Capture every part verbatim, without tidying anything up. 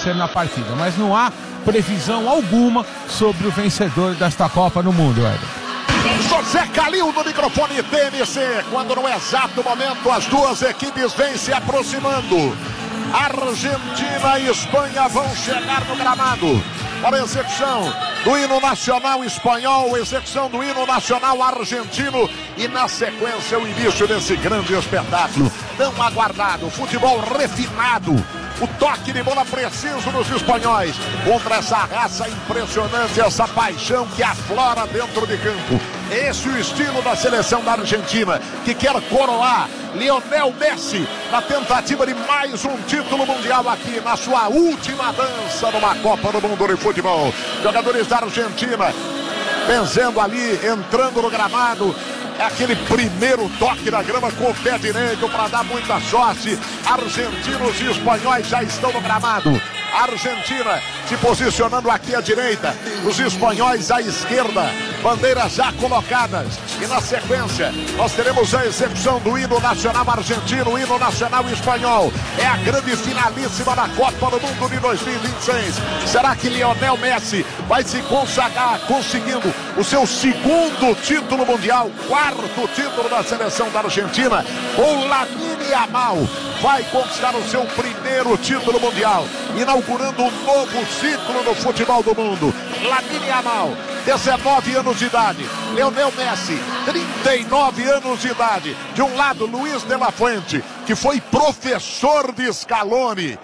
acontecer na partida, mas não há previsão alguma sobre o vencedor desta Copa no mundo, Éder. José Calil no microfone T N C, quando no exato momento as duas equipes vêm se aproximando. Argentina e Espanha vão chegar no gramado para a execução do hino nacional espanhol, execução do hino nacional argentino e na sequência o início desse grande espetáculo tão aguardado, futebol refinado. O toque de bola preciso dos espanhóis contra essa raça impressionante, essa paixão que aflora dentro de campo. Esse é o estilo da seleção da Argentina, que quer coroar Lionel Messi na tentativa de mais um título mundial aqui na sua última dança numa Copa do Mundo de futebol. Jogadores da Argentina benzendo ali, entrando no gramado. É aquele primeiro toque da grama com o pé direito para dar muita sorte. Argentinos e espanhóis já estão no gramado. A Argentina se posicionando aqui à direita, os espanhóis à esquerda, bandeiras já colocadas. E na sequência nós teremos a execução do hino nacional argentino, o hino nacional espanhol. É a grande finalíssima da Copa do Mundo de dois mil e vinte e seis. Será que Lionel Messi vai se consagrar conseguindo o seu segundo título mundial, quarto título da seleção da Argentina? Ou Lamine Yamal vai conquistar o seu primeiro título mundial, inaugurando um novo ciclo no futebol do mundo? Lamine Yamal, dezenove anos de idade. Lionel Messi, trinta e nove anos de idade. De um lado, Luiz de la Fuente, que foi professor de Scaloni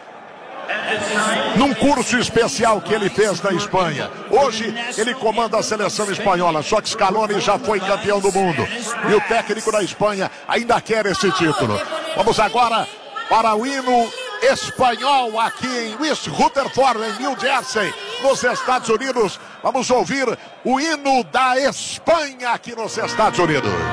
num curso especial que ele fez na Espanha. Hoje ele comanda a seleção espanhola, só que Scaloni já foi campeão do mundo e o técnico da Espanha ainda quer esse título. Vamos agora para o hino espanhol aqui em West Rutherford, em New Jersey, nos Estados Unidos. Vamos ouvir o hino da Espanha aqui nos Estados Unidos.